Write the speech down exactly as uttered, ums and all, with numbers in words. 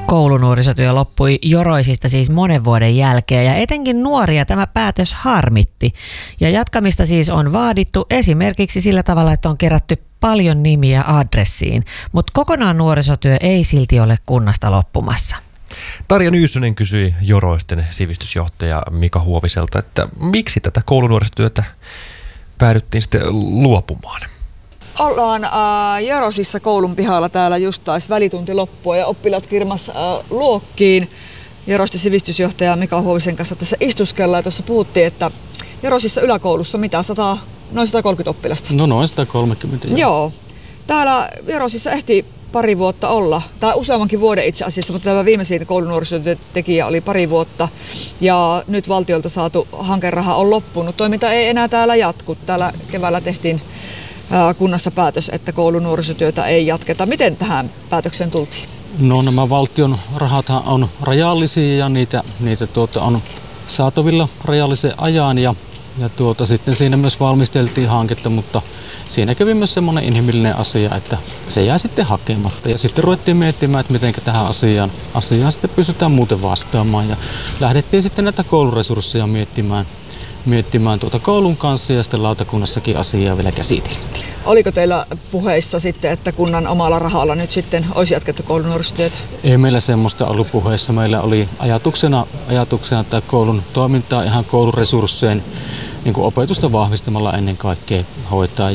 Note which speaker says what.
Speaker 1: Koulunuorisotyö loppui Joroisista siis monen vuoden jälkeen ja etenkin nuoria tämä päätös harmitti. Ja jatkamista siis on vaadittu esimerkiksi sillä tavalla, että on kerätty paljon nimiä adressiin, mutta kokonaan nuorisotyö ei silti ole kunnasta loppumassa.
Speaker 2: Tarja Nyyssönen kysyi Joroisten sivistysjohtaja Mika Huoviselta, että miksi tätä koulunuorisotyötä päädyttiin sitten luopumaan?
Speaker 3: Ollaan äh, Jorosissa koulun pihalla, täällä just taisi välitunti loppua ja oppilaat kirmas äh, luokkiin. Joroisten sivistysjohtaja Mika Huovisen kanssa tässä istuskellaan ja tuossa puhuttiin, että Jorosissa yläkoulussa mitä, sata, noin sata kolmekymmentä oppilasta?
Speaker 4: No noin sata kolmekymmentä.
Speaker 3: Joo. joo. Täällä Jorosissa ehti pari vuotta olla, tai useammankin vuoden itse asiassa, mutta tämä viimeisin koulunuorisotyötekijä oli pari vuotta ja nyt valtiolta saatu hankeraha on loppunut. Toiminta ei enää täällä jatku. Täällä keväällä tehtiin kunnassa päätös, että koulunuorisotyötä ei jatketa. Miten tähän päätökseen tultiin?
Speaker 4: No nämä valtion rahathan on rajallisia ja niitä, niitä tuota, on saatavilla rajallisen ajan ja, ja tuota, sitten siinä myös valmisteltiin hanketta, mutta siinä kävi myös semmoinen inhimillinen asia, että se jäi sitten hakematta. Ja sitten ruvettiin miettimään, että miten tähän asiaan, asiaan sitten pystytään muuten vastaamaan ja lähdettiin sitten näitä kouluresursseja miettimään. miettimään tuota koulun kanssa ja sitten lautakunnassakin asiaa vielä käsiteltiin.
Speaker 3: Oliko teillä puheissa sitten, että kunnan omalla rahalla nyt sitten olisi jatkettu koulunuorisotyötä?
Speaker 4: Ei meillä semmoista ollut puheissa. Meillä oli ajatuksena, ajatuksena että koulun toimintaa ihan kouluresursseen niin kuin opetusta vahvistamalla ennen kaikkea hoitaa.